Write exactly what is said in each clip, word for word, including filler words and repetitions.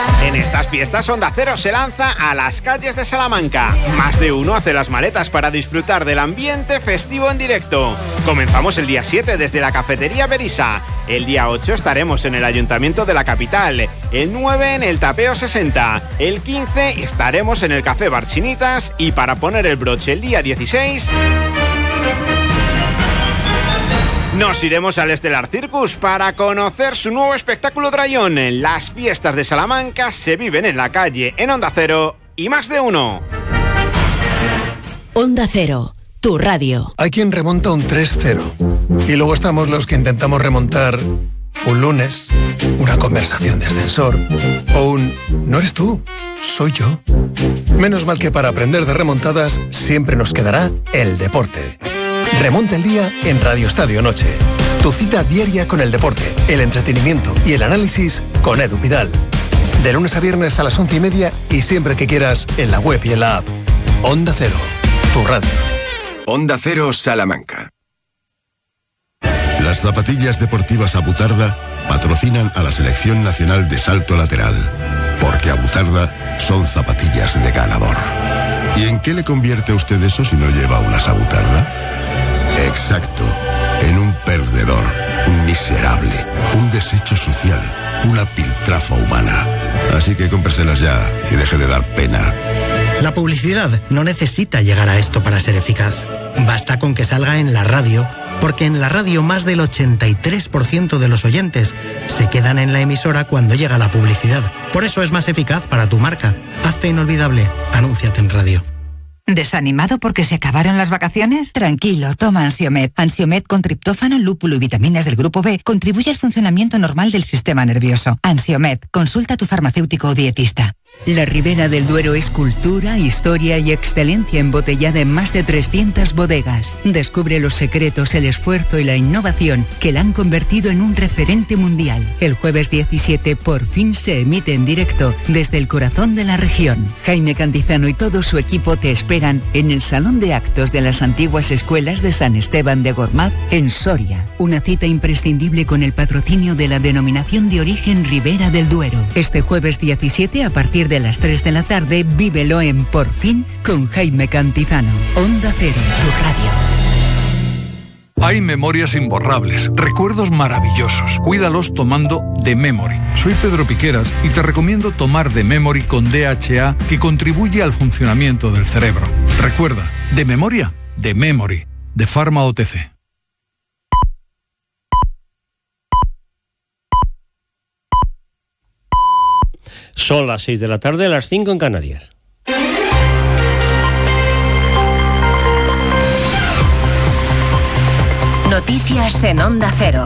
En estas fiestas, Onda Cero se lanza a las calles de Salamanca. Más de uno hace las maletas para disfrutar del ambiente festivo en directo. Comenzamos el día siete desde la cafetería Berisa. El día ocho estaremos en el Ayuntamiento de la capital. El nueve en el Tapeo sesenta. El quince estaremos en el Café Barchinitas. Y para poner el broche el día dieciséis... nos iremos al Estelar Circus para conocer su nuevo espectáculo Drayón. Las fiestas de Salamanca se viven en la calle, en Onda Cero y Más de Uno. Onda Cero, tu radio. Hay quien remonta un tres cero y luego estamos los que intentamos remontar un lunes, una conversación de ascensor o un «no eres tú, soy yo». Menos mal que para aprender de remontadas siempre nos quedará el deporte. Remonta el día en Radio Estadio Noche. Tu cita diaria con el deporte, el entretenimiento y el análisis con Edu Pidal. De lunes a viernes a las once y media y siempre que quieras en la web y en la app. Onda Cero, tu radio. Onda Cero Salamanca. Las zapatillas deportivas Abutarda patrocinan a la Selección Nacional de Salto Lateral. Porque Abutarda son zapatillas de ganador. ¿Y en qué le convierte a usted eso si no lleva unas Abutarda? Exacto, en un perdedor, un miserable, un desecho social, una piltrafa humana. Así que cómpreselas ya y deje de dar pena. La publicidad no necesita llegar a esto para ser eficaz. Basta con que salga en la radio, porque en la radio más del ochenta y tres por ciento de los oyentes se quedan en la emisora cuando llega la publicidad. Por eso es más eficaz para tu marca. Hazte inolvidable, anúnciate en radio. ¿Desanimado porque se acabaron las vacaciones? Tranquilo, toma Ansiomet. Ansiomet con triptófano, lúpulo y vitaminas del grupo B contribuye al funcionamiento normal del sistema nervioso. Ansiomet, consulta a tu farmacéutico o dietista. La Ribera del Duero es cultura, historia y excelencia embotellada en más de trescientas bodegas. Descubre los secretos, el esfuerzo y la innovación que la han convertido en un referente mundial. El jueves diecisiete por fin se emite en directo desde el corazón de la región. Jaime Cantizano y todo su equipo te esperan en el Salón de Actos de las antiguas escuelas de San Esteban de Gormaz en Soria. Una cita imprescindible con el patrocinio de la denominación de origen Ribera del Duero. Este jueves diecisiete a partir de las tres de la tarde, vívelo en Por Fin con Jaime Cantizano. Onda Cero, tu radio. Hay memorias imborrables, recuerdos maravillosos. Cuídalos tomando The Memory. Soy Pedro Piqueras y te recomiendo tomar The Memory con D H A, que contribuye al funcionamiento del cerebro. Recuerda, de memoria, The Memory, de Pharma O T C. Son las seis de la tarde, las cinco en Canarias. Noticias en Onda Cero.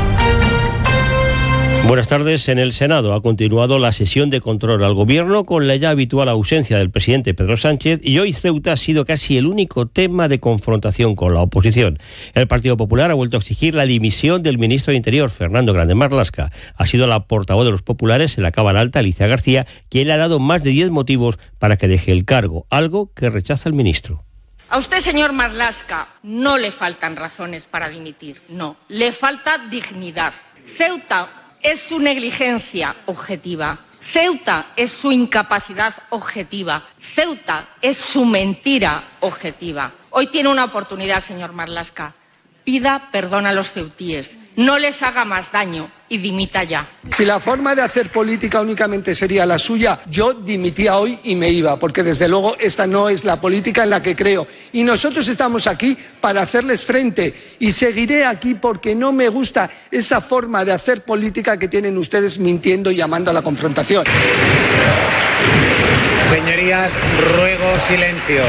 Buenas tardes. En el Senado ha continuado la sesión de control al Gobierno con la ya habitual ausencia del presidente Pedro Sánchez, y hoy Ceuta ha sido casi el único tema de confrontación con la oposición. El Partido Popular ha vuelto a exigir la dimisión del ministro de Interior, Fernando Grande Marlaska. Ha sido la portavoz de los populares en la Cámara Alta, Alicia García, quien le ha dado más de diez motivos para que deje el cargo, algo que rechaza el ministro. A usted, señor Marlaska, no le faltan razones para dimitir, no, le falta dignidad. Ceuta es su negligencia objetiva. Ceuta es su incapacidad objetiva. Ceuta es su mentira objetiva. Hoy tiene una oportunidad, señor Marlaska. Pida perdón a los ceutíes. No les haga más daño y dimita ya. Si la forma de hacer política únicamente sería la suya, yo dimitía hoy y me iba, porque desde luego esta no es la política en la que creo. Y nosotros estamos aquí para hacerles frente, y seguiré aquí porque no me gusta esa forma de hacer política que tienen ustedes mintiendo y llamando a la confrontación. Señorías, ruego silencio.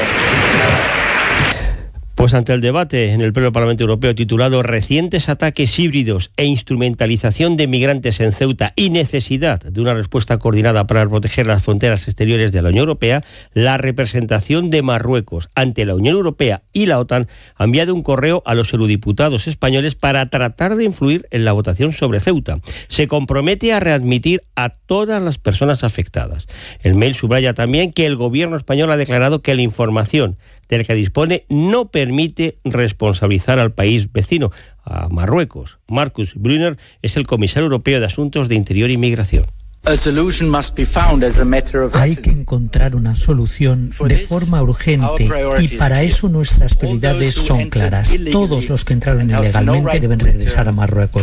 Pues ante el debate en el Pleno del Parlamento Europeo titulado «Recientes ataques híbridos e instrumentalización de migrantes en Ceuta y necesidad de una respuesta coordinada para proteger las fronteras exteriores de la Unión Europea», la representación de Marruecos ante la Unión Europea y la OTAN ha enviado un correo a los eurodiputados españoles para tratar de influir en la votación sobre Ceuta. Se compromete a readmitir a todas las personas afectadas. El mail subraya también que el gobierno español ha declarado que la información del que dispone no permite responsabilizar al país vecino, a Marruecos. Marcus Brunner es el comisario europeo de Asuntos de Interior y Migración. Hay que encontrar una solución de forma urgente y para eso nuestras prioridades son claras. Todos los que entraron ilegalmente deben regresar a Marruecos.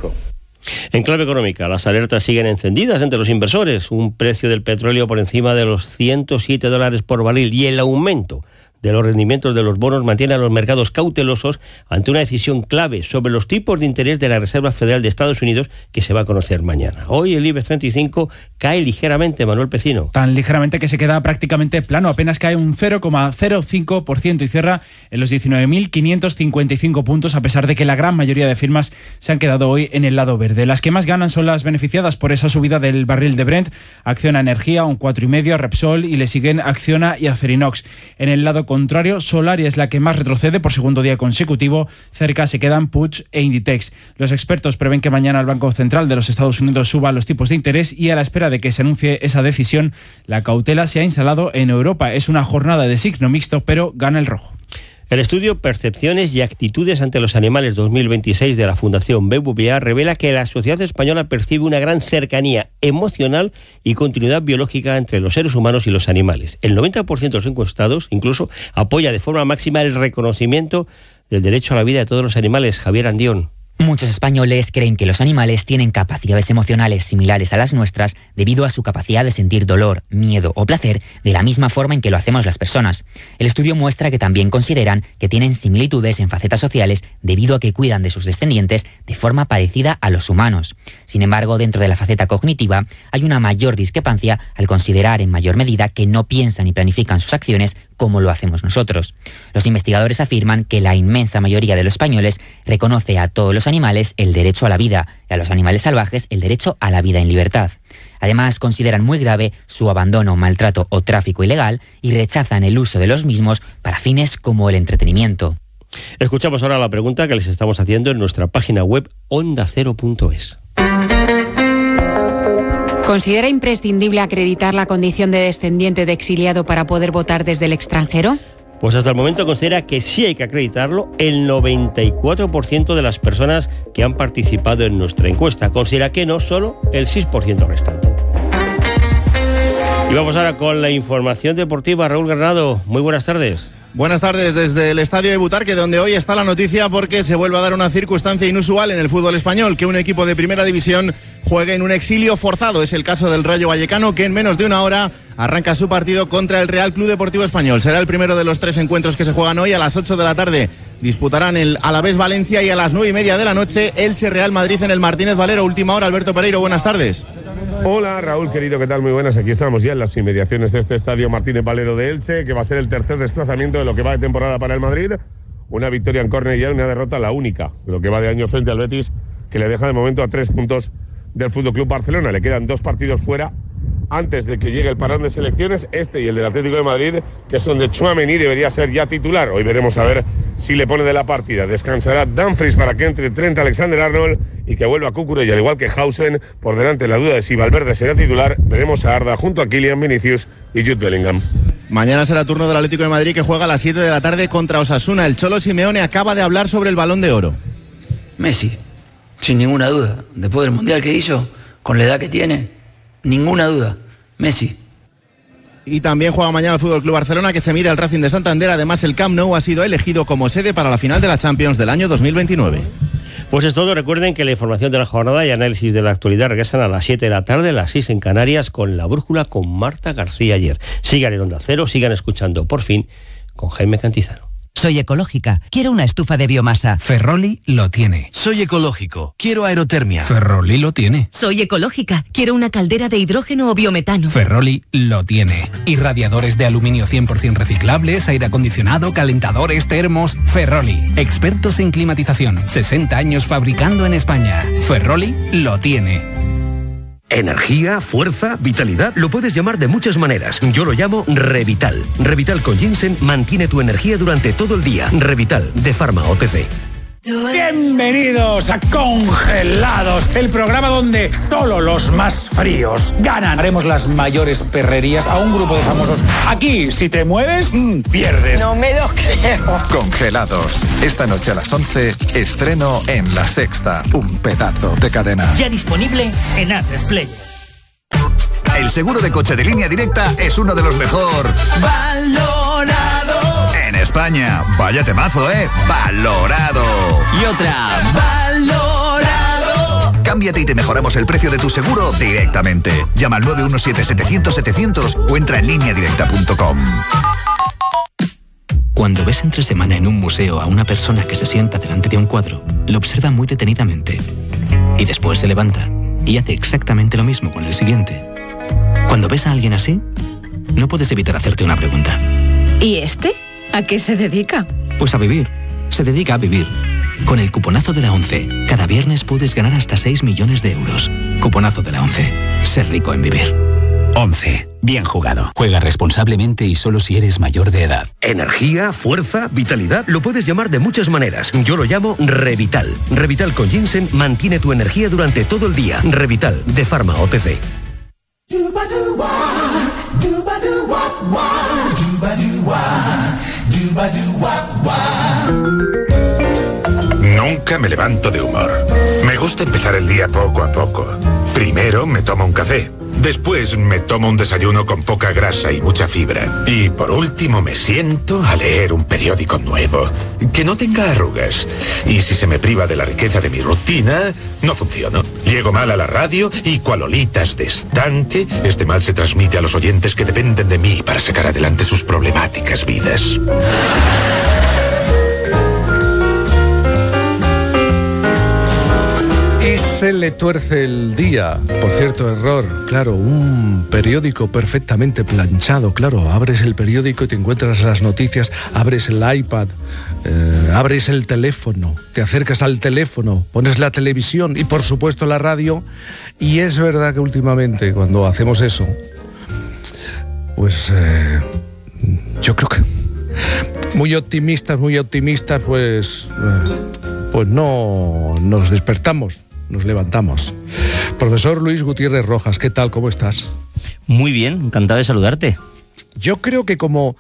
En clave económica, las alertas siguen encendidas entre los inversores. Un precio del petróleo por encima de los ciento siete dólares por barril y el aumento de los rendimientos de los bonos mantiene a los mercados cautelosos ante una decisión clave sobre los tipos de interés de la Reserva Federal de Estados Unidos que se va a conocer mañana. Hoy el IBEX treinta y cinco cae ligeramente, Manuel Pecino. Tan ligeramente que se queda prácticamente plano, apenas cae un cero coma cero cinco por ciento y cierra en los diecinueve mil quinientos cincuenta y cinco puntos, a pesar de que la gran mayoría de firmas se han quedado hoy en el lado verde. Las que más ganan son las beneficiadas por esa subida del barril de Brent, Acciona Energía un cuatro coma cinco, Repsol, y le siguen Acciona y Acerinox. En el lado contrario, Solaria es la que más retrocede por segundo día consecutivo. Cerca se quedan Puig e Inditex. Los expertos prevén que mañana el Banco Central de los Estados Unidos suba los tipos de interés y a la espera de que se anuncie esa decisión, la cautela se ha instalado en Europa. Es una jornada de signo mixto, pero gana el rojo. El estudio Percepciones y Actitudes ante los Animales dos mil veintiséis de la Fundación B B V A revela que la sociedad española percibe una gran cercanía emocional y continuidad biológica entre los seres humanos y los animales. El noventa por ciento de los encuestados incluso apoya de forma máxima el reconocimiento del derecho a la vida de todos los animales. Javier Andión. Muchos españoles creen que los animales tienen capacidades emocionales similares a las nuestras debido a su capacidad de sentir dolor, miedo o placer de la misma forma en que lo hacemos las personas. El estudio muestra que también consideran que tienen similitudes en facetas sociales debido a que cuidan de sus descendientes de forma parecida a los humanos. Sin embargo, dentro de la faceta cognitiva hay una mayor discrepancia al considerar en mayor medida que no piensan y planifican sus acciones como lo hacemos nosotros. Los investigadores afirman que la inmensa mayoría de los españoles reconoce a todos los animales el derecho a la vida y a los animales salvajes el derecho a la vida en libertad. Además, consideran muy grave su abandono, maltrato o tráfico ilegal y rechazan el uso de los mismos para fines como el entretenimiento. Escuchamos ahora la pregunta que les estamos haciendo en nuestra página web onda cero punto es. ¿Considera imprescindible acreditar la condición de descendiente de exiliado para poder votar desde el extranjero? Pues hasta el momento considera que sí hay que acreditarlo el noventa y cuatro por ciento de las personas que han participado en nuestra encuesta. Considera que no, solo el seis por ciento restante. Y vamos ahora con la información deportiva. Raúl Granado, muy buenas tardes. Buenas tardes desde el Estadio de Butarque, donde hoy está la noticia porque se vuelve a dar una circunstancia inusual en el fútbol español, que un equipo de primera división juegue en un exilio forzado. Es el caso del Rayo Vallecano, que en menos de una hora arranca su partido contra el Real Club Deportivo Español. Será el primero de los tres encuentros que se juegan hoy. A las ocho de la tarde disputarán el Alavés Valencia y a las nueve y media de la noche Elche Real Madrid en el Martínez Valero. Última hora, Alberto Pereiro, buenas tardes. Hola Raúl, querido, ¿qué tal? Muy buenas. Aquí estamos ya en las inmediaciones de este estadio Martínez Valero de Elche, que va a ser el tercer desplazamiento de lo que va de temporada para el Madrid. Una victoria en córner y una derrota, la única de lo que va de año frente al Betis, que le deja de momento a tres puntos del F C Barcelona. Le quedan dos partidos fuera antes de que llegue el parón de selecciones, este y el del Atlético de Madrid, que son de Tchouaméni, debería ser ya titular. Hoy veremos a ver si le pone de la partida. Descansará Dumfries para que entre Trent Alexander-Arnold y que vuelva Cucurella, al igual que Hausen. Por delante la duda de si Valverde será titular. Veremos a Arda junto a Kylian, Vinicius y Jude Bellingham. Mañana será turno del Atlético de Madrid, que juega a las siete de la tarde contra Osasuna. El Cholo Simeone acaba de hablar sobre el Balón de Oro. Messi, sin ninguna duda. Después del Mundial que hizo, con la edad que tiene, ninguna duda. Messi. Y también juega mañana el F C Barcelona, que se mide al Racing de Santander. Además, el Camp Nou ha sido elegido como sede para la final de la Champions del año dos mil veintinueve. Pues es todo. Recuerden que la información de la jornada y análisis de la actualidad regresan a las siete de la tarde, a las seis en Canarias, con La Brújula con Marta García ayer. Sigan en Onda Cero, sigan escuchando Por Fin con Jaime Cantizano. Soy ecológica. Quiero una estufa de biomasa. Ferroli lo tiene. Soy ecológico. Quiero aerotermia. Ferroli lo tiene. Soy ecológica. Quiero una caldera de hidrógeno o biometano. Ferroli lo tiene. Irradiadores de aluminio cien por ciento reciclables, aire acondicionado, calentadores, termos. Ferroli. Expertos en climatización. sesenta años fabricando en España. Ferroli lo tiene. Energía, fuerza, vitalidad, lo puedes llamar de muchas maneras. Yo lo llamo Revital. Revital con ginseng mantiene tu energía durante todo el día. Revital, de Pharma O T C. Bienvenidos a Congelados, el programa donde solo los más fríos ganan. Haremos las mayores perrerías a un grupo de famosos. Aquí, si te mueves, mmm, pierdes. No me lo creo. Congelados. Esta noche a las once, estreno en La Sexta. Un pedazo de cadena. Ya disponible en A tres Player. El seguro de coche de Línea Directa es uno de los mejor valorado en España. Vaya temazo, ¿eh? Valorado. Y otra. Valorado. Cámbiate y te mejoramos el precio de tu seguro directamente. Llama al nueve uno siete, setecientos, setecientos o entra en línea directa punto com. Cuando ves entre semana en un museo a una persona que se sienta delante de un cuadro, lo observa muy detenidamente y después se levanta y hace exactamente lo mismo con el siguiente. Cuando ves a alguien así, no puedes evitar hacerte una pregunta. ¿Y este? ¿A qué se dedica? Pues a vivir. Se dedica a vivir. Con el cuponazo de la ONCE, cada viernes puedes ganar hasta seis millones de euros. Cuponazo de la ONCE. Ser rico en vivir. once. Bien jugado. Juega responsablemente y solo si eres mayor de edad. Energía, fuerza, vitalidad, lo puedes llamar de muchas maneras. Yo lo llamo Revital. Revital con ginseng mantiene tu energía durante todo el día. Revital, de Pharma O T C. Nunca me levanto de humor. Me gusta empezar el día poco a poco. Primero me tomo un café. Después me tomo un desayuno con poca grasa y mucha fibra. Y por último me siento a leer un periódico nuevo, que no tenga arrugas. Y si se me priva de la riqueza de mi rutina, no funciono. Llego mal a la radio y cual olitas de estanque, este mal se transmite a los oyentes que dependen de mí para sacar adelante sus problemáticas vidas. Y se le tuerce el día. Por cierto, error. Claro, un periódico perfectamente planchado. Claro, abres el periódico y te encuentras las noticias, abres el iPad, eh, abres el teléfono, te acercas al teléfono, pones la televisión y por supuesto la radio. Y es verdad que últimamente cuando hacemos eso, pues eh, yo creo que muy optimistas, muy optimistas, pues, eh, pues no nos despertamos. Nos levantamos. Profesor Luis Gutiérrez Rojas, ¿qué tal? ¿Cómo estás? Muy bien, encantado de saludarte. Yo creo que como...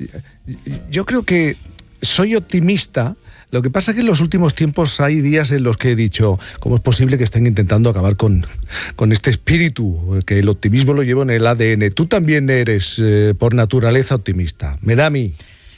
Yo creo que soy optimista. Lo que pasa es que en los últimos tiempos hay días en los que he dicho, ¿cómo es posible que estén intentando acabar con, con este espíritu? Que el optimismo lo llevo en el A D N. Tú también eres, eh, por naturaleza, optimista. Me da a mí.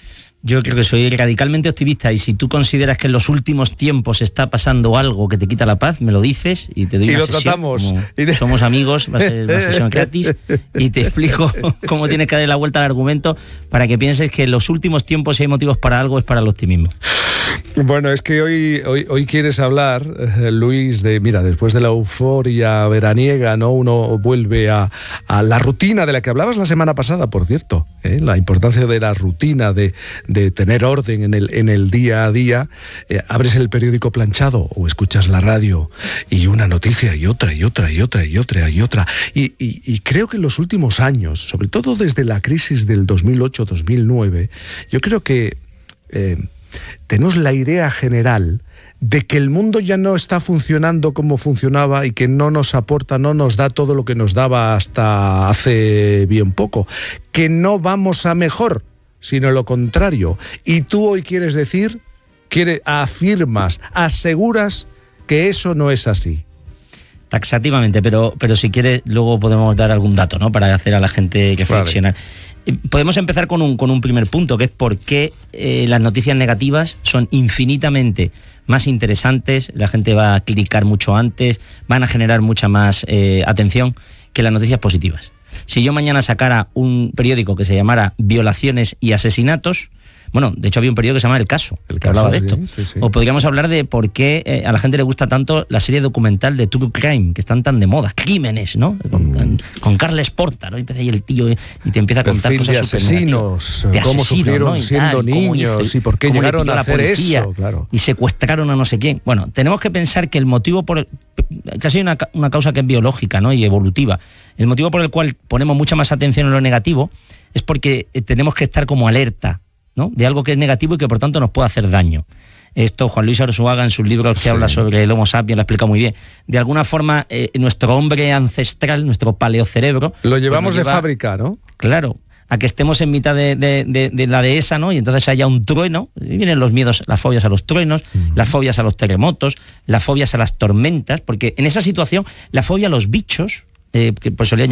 Yo creo que soy radicalmente optimista y si tú consideras que en los últimos tiempos está pasando algo que te quita la paz, me lo dices y te doy y una lo sesión. Tratamos. Como somos amigos, va a ser una sesión gratis y te explico cómo tienes que darle la vuelta al argumento para que pienses que en los últimos tiempos si hay motivos para algo es para el optimismo. Bueno, es que hoy, hoy, hoy quieres hablar, eh, Luis, de, mira, después de la euforia veraniega, ¿no? Uno vuelve a, a la rutina de la que hablabas la semana pasada, por cierto, ¿eh? La importancia de la rutina, de, de tener orden en el, en el día a día. Eh, abres el periódico planchado o escuchas la radio y una noticia y otra y otra y otra y otra y otra. Y, y, y creo que en los últimos años, sobre todo desde la crisis del dos mil ocho dos mil nueve, yo creo que... Eh, tenemos la idea general de que el mundo ya no está funcionando como funcionaba y que no nos aporta, no nos da todo lo que nos daba hasta hace bien poco, que no vamos a mejor, sino lo contrario. Y tú hoy quieres decir, quiere, afirmas, aseguras que eso no es así. Taxativamente, pero, pero si quieres luego podemos dar algún dato, ¿no? Para hacer a la gente que reflexionar. Vale. Podemos empezar con un, con un primer punto, que es por qué eh, las noticias negativas son infinitamente más interesantes, la gente va a clicar mucho antes, van a generar mucha más eh, atención que las noticias positivas. Si yo mañana sacara un periódico que se llamara Violaciones y Asesinatos, bueno, de hecho había un periódico que se llama El Caso, el que hablaba de esto. Sí, sí, sí. O podríamos hablar de por qué eh, a la gente le gusta tanto la serie documental de True Crime, que están tan de moda, Crímenes, ¿no? Con, mm. con Carles Porta, ¿no? Y empieza ahí el tío y te empieza a contar Perfil cosas de asesinos, de cómo asesino, sufrieron ¿no? y siendo tal, niños hizo, y por qué llegaron a hacer eso, claro. Y secuestraron a no sé quién. Bueno, tenemos que pensar que el motivo por el, casi una, una causa que es biológica, ¿no? Y evolutiva. El motivo por el cual ponemos mucha más atención en lo negativo es porque tenemos que estar como alerta, ¿no? De algo que es negativo y que por tanto nos puede hacer daño. Esto Juan Luis Arzuaga en sus libros que sí. habla sobre el Homo sapiens lo ha explicado muy bien. De alguna forma eh, nuestro hombre ancestral, nuestro paleocerebro... Lo llevamos pues de lleva, fábrica, ¿no? Claro, a que estemos en mitad de, de, de, de la dehesa, ¿no? Y entonces haya un trueno, y vienen los miedos, las fobias a los truenos, uh-huh. las fobias a los terremotos, las fobias a las tormentas, porque en esa situación la fobia a los bichos, eh, que pues solían